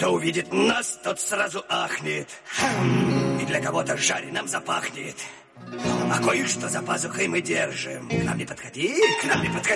Кто увидит нас, тот сразу ахнет. И для кого-то жареным запахнет. А кое-что за пазухой мы держим. К нам не подходи, к нам не подходи.